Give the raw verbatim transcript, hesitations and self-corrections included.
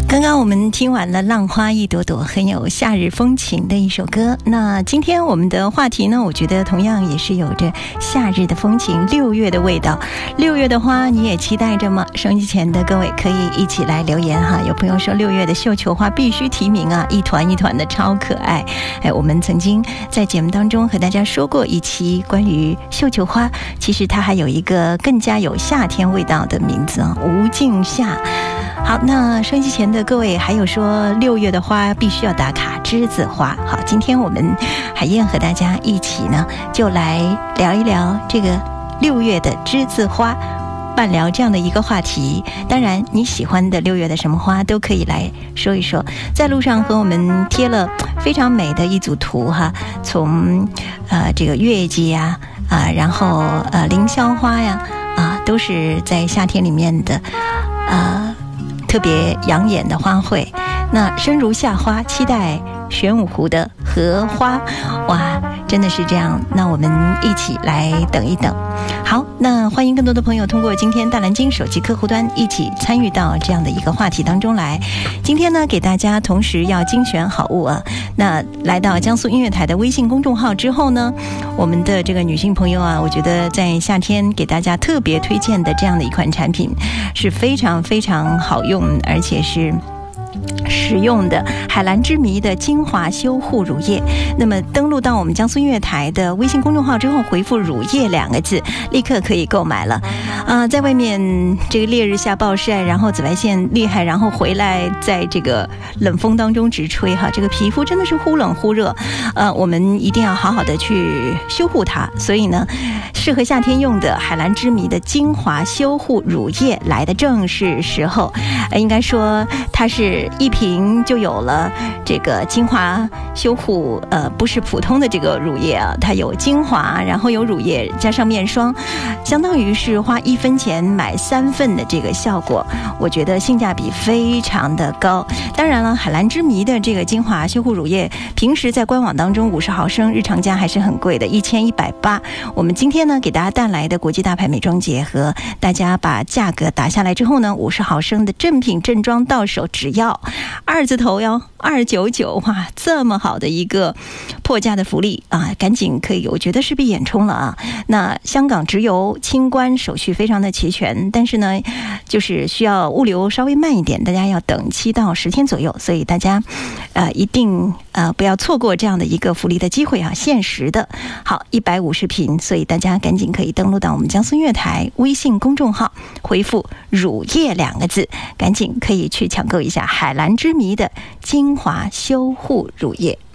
刚刚我们听完了《浪花一朵朵》，很有夏日风情的一首歌。那今天我们的话题呢，我觉得同样也是有着夏日的风情，六月的味道。六月的花你也期待着吗？收音机前的各位可以一起来留言哈。有朋友说六月的绣球花必须提名啊，一团一团的超可爱。哎，我们曾经在节目当中和大家说过一期关于绣球花，其实它还有一个更加有夏天味道的名字啊，无尽夏。好，那收音机前的各位还有说六月的花必须要打卡栀子花。好，今天我们海燕和大家一起呢，就来聊一聊这个六月的栀子花，伴聊这样的一个话题。当然你喜欢的六月的什么花都可以来说一说。在路上和我们贴了非常美的一组图哈，从呃这个月季呀啊、呃，然后呃凌霄花呀啊、呃，都是在夏天里面的啊。呃特别养眼的花卉。那生如夏花，期待玄武湖的荷花。哇，真的是这样，那我们一起来等一等。好，那欢迎更多的朋友通过今天大蓝鲸手机客户端一起参与到这样的一个话题当中来。今天呢，给大家同时要精选好物啊。那来到江苏音乐台的微信公众号之后呢，我们的这个女性朋友啊，我觉得在夏天给大家特别推荐的这样的一款产品是非常非常好用，而且是实用的海蓝之谜的精华修护乳液。那么登录到我们江苏音乐台的微信公众号之后，回复乳液两个字，立刻可以购买了啊、呃！在外面这个烈日下暴晒，然后紫外线厉害，然后回来在这个冷风当中直吹哈，这个皮肤真的是忽冷忽热，呃，我们一定要好好的去修护它。所以呢，适合夏天用的海蓝之谜的精华修护乳液来的正是时候。呃，应该说它是一瓶就有了这个精华修护，呃，不是普通的这个乳液啊，它有精华，然后有乳液加上面霜，相当于是花一分钱买三份的这个效果，我觉得性价比非常的高。当然了，海蓝之谜的这个精华修护乳液，平时在官网当中五十毫升日常价还是很贵的，一千一百八。我们今天呢，给大家带来的国际大牌美妆节和大家把价格打下来之后呢，五十毫升的正品正装到手只要二字头哟，二九九，哇，这么好的一个破价的福利啊！赶紧可以，我觉得是被眼冲了啊！那香港直邮清关手续非常的齐全，但是呢，就是需要物流稍微慢一点，大家要等七到十天左右，所以大家呃一定呃不要错过这样的一个福利的机会啊！限时的，好，一百五十瓶，所以大家赶紧可以登录到我们江苏音乐台微信公众号，回复乳液两个字，赶紧可以去抢购一下海蓝之谜的精华修护乳液。